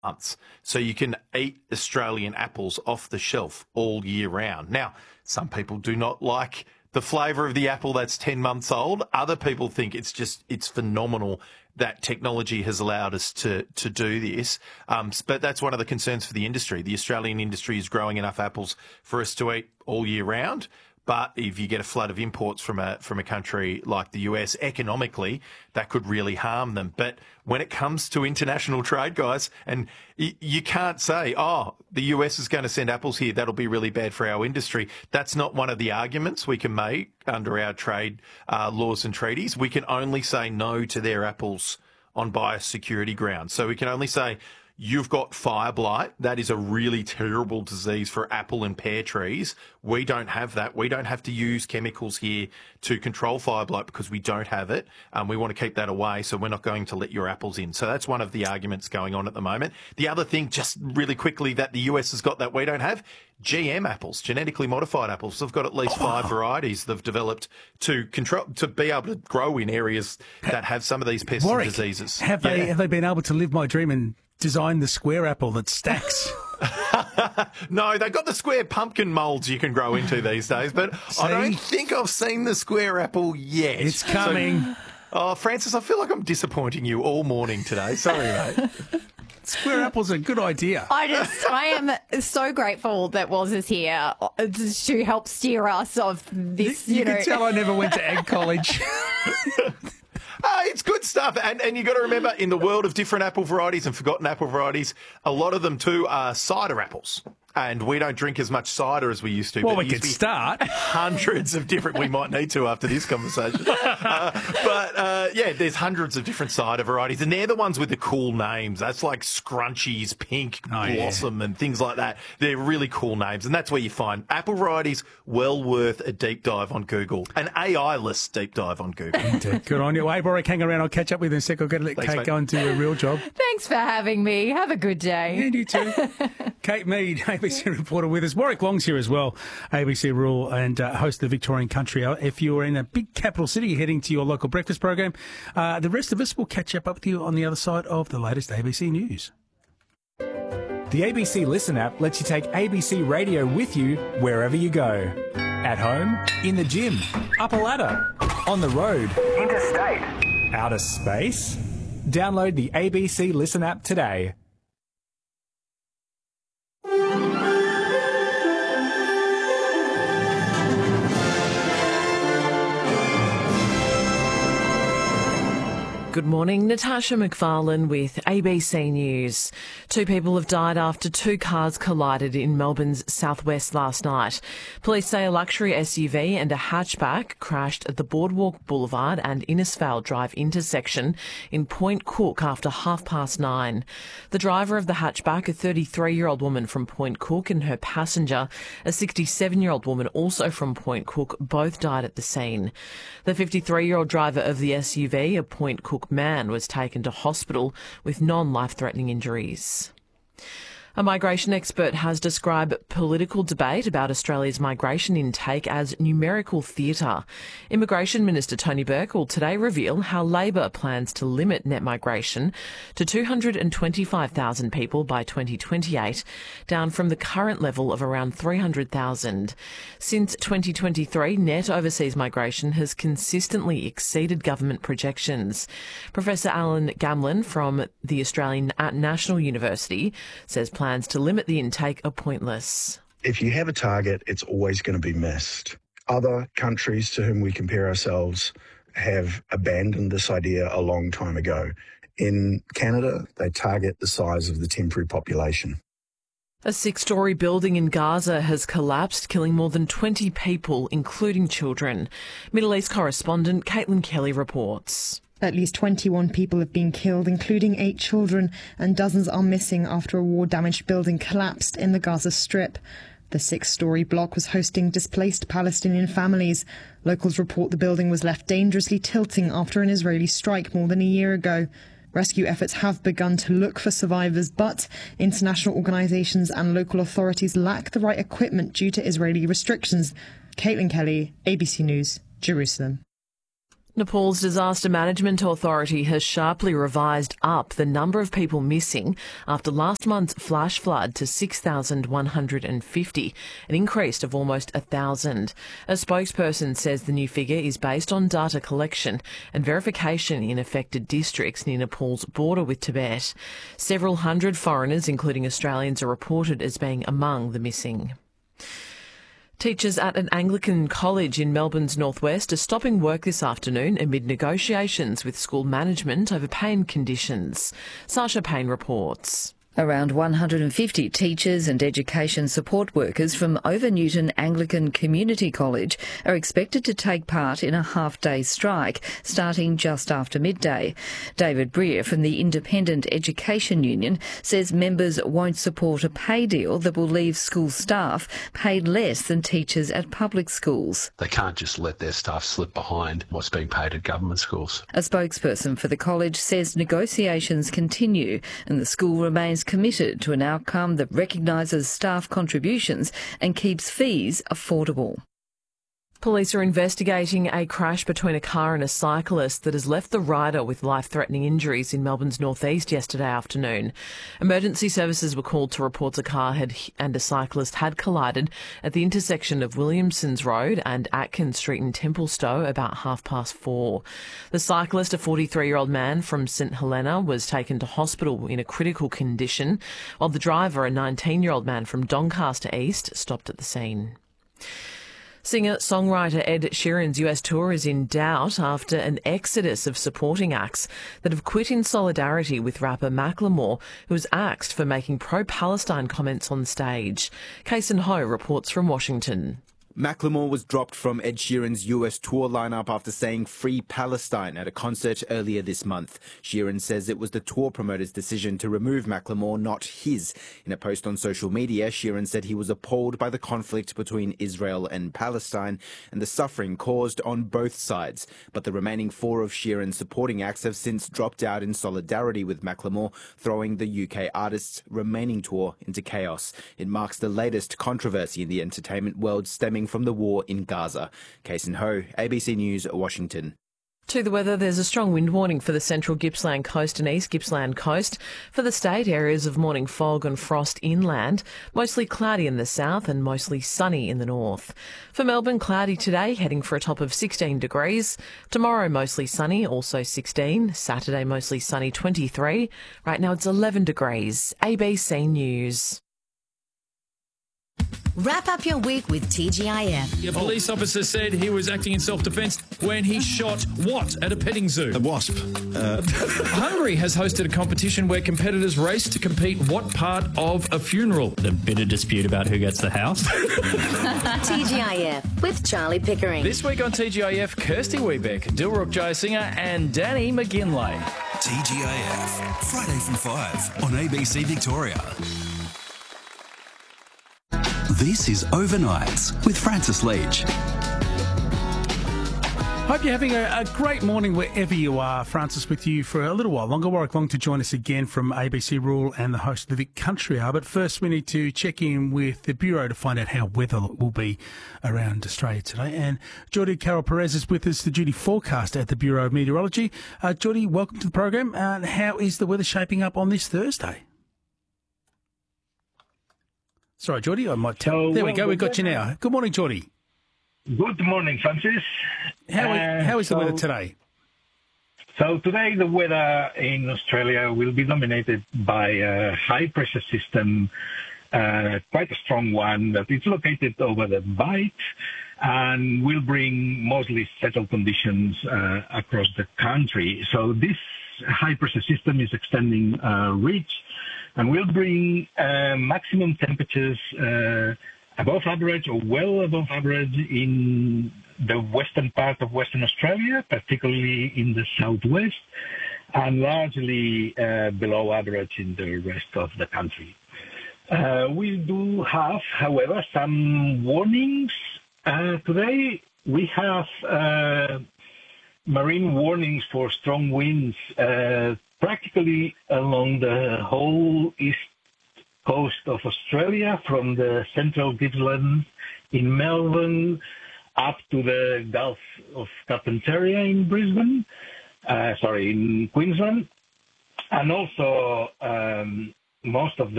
months. So you can eat Australian apples off the shelf all year round. Now, some people do not like the flavour of the apple that's 10 months old. Other people think it's phenomenal that technology has allowed us to do this. But that's one of the concerns for the industry. The Australian industry is growing enough apples for us to eat all year round. But if you get a flood of imports from a country like the US, economically, that could really harm them. But when it comes to international trade, guys, and you can't say, oh, the US is going to send apples here, that'll be really bad for our industry. That's not one of the arguments we can make under our trade laws and treaties. We can only say no to their apples on biosecurity grounds. So we can only say, you've got fire blight. That is a really terrible disease for apple and pear trees. We don't have that. We don't have to use chemicals here to control fire blight because we don't have it. We want to keep that away, so we're not going to let your apples in. So that's one of the arguments going on at the moment. The other thing, just really quickly, that the US has got that we don't have, GM apples, genetically modified apples. They've got at least 5 varieties they've developed to be able to grow in areas that have some of these pests and diseases. Have they been able to live my dream and design the square apple that stacks? No, they've got the square pumpkin moulds you can grow into these days, but I don't think I've seen the square apple yet. It's coming. Francis, I feel like I'm disappointing you all morning today. Sorry, mate. Square apple's a good idea. I am so grateful that Woz is here to help steer us of this. You can tell I never went to Ag College. It's good stuff. And you got to remember, in the world of different apple varieties and forgotten apple varieties, a lot of them too are cider apples. And we don't drink as much cider as we used to. Well, we could start. Hundreds of different, we might need to after this conversation. There's hundreds of different cider varieties. And they're the ones with the cool names. That's like Scrunchies, Pink, Blossom and things like that. They're really cool names. And that's where you find apple varieties well worth a deep dive on Google. An AI-less deep dive on Google. Indeed. Good on you. Hey, Warwick, hang around. I'll catch up with you in a sec. I've got to let Kate go and do a real job. Thanks for having me. Have a good day. And you too. Kate Mead, ABC reporter with us. Warwick Long's here as well, ABC Rural and host of the Victorian Country Hour. If you're in a big capital city heading to your local breakfast program, the rest of us will catch up with you on the other side of the latest ABC News. The ABC Listen app lets you take ABC Radio with you wherever you go. At home, in the gym, up a ladder, on the road, interstate, outer space. Download the ABC Listen app today. Good morning, Natasha McFarlane with ABC News. 2 people have died after 2 cars collided in Melbourne's southwest last night. Police say a luxury SUV and a hatchback crashed at the Boardwalk Boulevard and Innisfail Drive intersection in Point Cook after 9:30. The driver of the hatchback, a 33-year-old woman from Point Cook, and her passenger, a 67-year-old woman also from Point Cook, both died at the scene. The 53-year-old driver of the SUV, a Point Cook man, was taken to hospital with non-life-threatening injuries. A migration expert has described political debate about Australia's migration intake as numerical theatre. Immigration Minister Tony Burke will today reveal how Labor plans to limit net migration to 225,000 people by 2028, down from the current level of around 300,000. Since 2023, net overseas migration has consistently exceeded government projections. Professor Alan Gamlin from the Australian National University says plans to limit the intake are pointless. If you have a target, it's always going to be missed. Other countries to whom we compare ourselves have abandoned this idea a long time ago. In Canada, they target the size of the temporary population. A 6-storey building in Gaza has collapsed, killing more than 20 people, including children. Middle East correspondent Caitlin Kelly reports. At least 21 people have been killed, including 8 children, and dozens are missing after a war-damaged building collapsed in the Gaza Strip. The 6-storey block was hosting displaced Palestinian families. Locals report the building was left dangerously tilting after an Israeli strike more than a year ago. Rescue efforts have begun to look for survivors, but international organisations and local authorities lack the right equipment due to Israeli restrictions. Caitlin Kelly, ABC News, Jerusalem. Nepal's Disaster Management Authority has sharply revised up the number of people missing after last month's flash flood to 6,150, an increase of almost 1,000. A spokesperson says the new figure is based on data collection and verification in affected districts near Nepal's border with Tibet. Several hundred foreigners, including Australians, are reported as being among the missing. Teachers at an Anglican college in Melbourne's northwest are stopping work this afternoon amid negotiations with school management over pay conditions. Sasha Payne reports. Around 150 teachers and education support workers from Over Newton Anglican Community College are expected to take part in a half-day strike starting just after midday. David Breer from the Independent Education Union says members won't support a pay deal that will leave school staff paid less than teachers at public schools. They can't just let their staff slip behind what's being paid at government schools. A spokesperson for the college says negotiations continue and the school remains committed to an outcome that recognises staff contributions and keeps fees affordable. Police are investigating a crash between a car and a cyclist that has left the rider with life-threatening injuries in Melbourne's northeast yesterday afternoon. Emergency services were called to reports a car and a cyclist had collided at the intersection of Williamson's Road and Atkins Street in Templestowe about 4:30. The cyclist, a 43-year-old man from St Helena, was taken to hospital in a critical condition, while the driver, a 19-year-old man from Doncaster East, stopped at the scene. Singer-songwriter Ed Sheeran's US tour is in doubt after an exodus of supporting acts that have quit in solidarity with rapper Macklemore, who was axed for making pro-Palestine comments on stage. Kason Ho reports from Washington. Macklemore was dropped from Ed Sheeran's US tour lineup after saying Free Palestine at a concert earlier this month. Sheeran says it was the tour promoter's decision to remove Macklemore, not his. In a post on social media, Sheeran said he was appalled by the conflict between Israel and Palestine and the suffering caused on both sides. But the remaining 4 of Sheeran's supporting acts have since dropped out in solidarity with Macklemore, throwing the UK artist's remaining tour into chaos. It marks the latest controversy in the entertainment world stemming from the war in Gaza. Kason Ho, ABC News, Washington. To the weather, there's a strong wind warning for the central Gippsland coast and east Gippsland coast. For the state, areas of morning fog and frost inland, mostly cloudy in the south and mostly sunny in the north. For Melbourne, cloudy today, heading for a top of 16 degrees. Tomorrow, mostly sunny, also 16. Saturday, mostly sunny, 23. Right now, it's 11 degrees. ABC News. Wrap up your week with TGIF. A police officer said he was acting in self-defence when he shot what at a petting zoo? A wasp. Hungary has hosted a competition where competitors race to compete what part of a funeral. A bit of dispute about who gets the house. TGIF with Charlie Pickering. This week on TGIF, Kirsty Wiebeck, Dilruk Jayasinghe and Danny McGinlay. TGIF, Friday from 5 on ABC Victoria. This is Overnights with Francis Leach. Hope you're having a great morning wherever you are. Francis with you for a little while longer. Warwick Long to join us again from ABC Rural and the host of the Vic Country Hour. But first we need to check in with the Bureau to find out how weather will be around Australia today. And Geordie Carol Perez is with us, the duty forecaster at the Bureau of Meteorology. Geordie, welcome to the program. How is the weather shaping up on this Thursday? Sorry, Geordie, I might tell. There we go, we've got you now. Good morning, Geordie. Good morning, Francis. How is the weather today? So today the weather in Australia will be dominated by a high-pressure system, quite a strong one, that is located over the Bight and will bring mostly settled conditions across the country. So this high-pressure system is extending reach and will bring maximum temperatures above average or well above average in the western part of Western Australia, particularly in the southwest, and largely below average in the rest of the country. We do have, however, some warnings. Today we have marine warnings for strong winds practically along the whole east coast of Australia, from the central Gippsland in Melbourne up to the Gulf of Carpentaria in Queensland. And also most of the